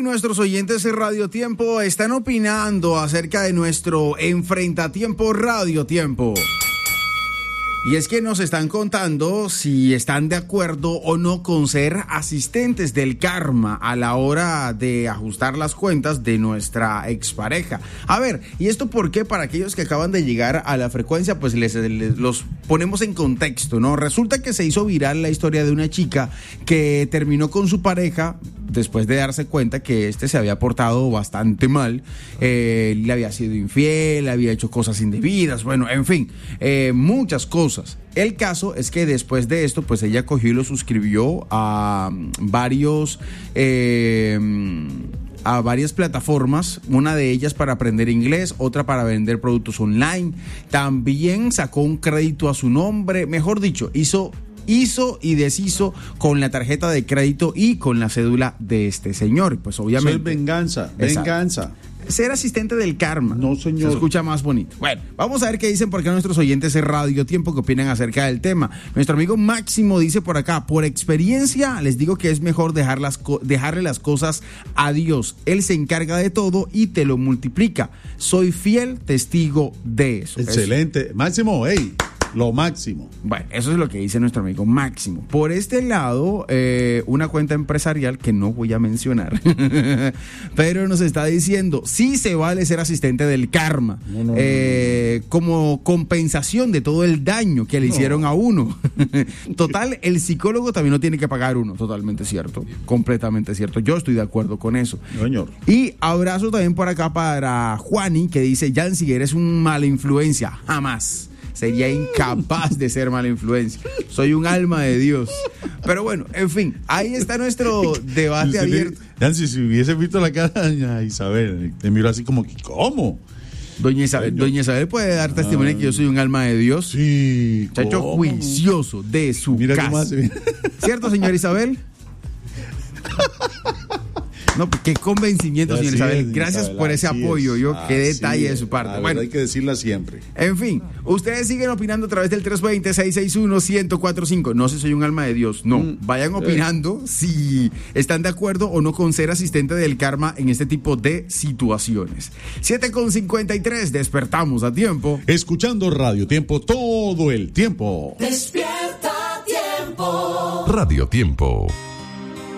nuestros oyentes de Radio Tiempo están opinando acerca de nuestro Enfrentatiempo Radio Tiempo. Y es que nos están contando si están de acuerdo o no con ser asistentes del karma a la hora de ajustar las cuentas de nuestra expareja. A ver, ¿y esto por qué? Para aquellos que acaban de llegar a la frecuencia, pues les los ponemos en contexto, ¿no? Resulta que se hizo viral la historia de una chica que terminó con su pareja después de darse cuenta que se había portado bastante mal, le había sido infiel, había hecho cosas indebidas, bueno, en fin, muchas cosas. El caso es que después de esto, pues ella cogió y lo suscribió a varias plataformas, una de ellas para aprender inglés, otra para vender productos online. También sacó un crédito a su nombre, mejor dicho, hizo y deshizo con la tarjeta de crédito y con la cédula de este señor. Pues obviamente. Eso es venganza, venganza. Ser asistente del karma. No, señor. Se escucha más bonito. Bueno, vamos a ver qué dicen por acá nuestros oyentes de Radio Tiempo que opinan acerca del tema. Nuestro amigo Máximo dice por acá: por experiencia les digo que es mejor dejarle las cosas a Dios. Él se encarga de todo y te lo multiplica. Soy fiel testigo de eso. Excelente. Máximo, hey, lo máximo. Bueno, eso es lo que dice nuestro amigo Máximo. Por este lado, una cuenta empresarial que no voy a mencionar, pero nos está diciendo, sí se vale ser asistente del karma, no. Como compensación de todo el daño que le hicieron a uno. Total, el psicólogo también no tiene que pagar uno, totalmente cierto, completamente cierto. Yo estoy de acuerdo con eso. Señor. Y abrazo también por acá para Juani, que dice, Yancy, eres un mala influencia, jamás. Sería incapaz de ser mala influencia. Soy un alma de Dios. Pero bueno, en fin, ahí está nuestro debate abierto. Nancy, si hubiese visto la cara de doña Isabel, te miro así como, ¿cómo? Doña Isabel puede dar testimonio de que yo soy un alma de Dios. Sí. Muchacho juicioso de su casa. Cómo hace. ¿Cierto, señora Isabel? No, qué convencimiento, señor Isabel. Gracias por ese apoyo. Qué detalle de su parte. Bueno, hay que decirla siempre. En fin, ustedes siguen opinando a través del 320-661-1045. No sé si soy un alma de Dios. No, vayan opinando si están de acuerdo o no con ser asistente del karma en este tipo de situaciones. 7:53, despertamos a tiempo. Escuchando Radio Tiempo todo el tiempo. Despierta Tiempo. Radio Tiempo.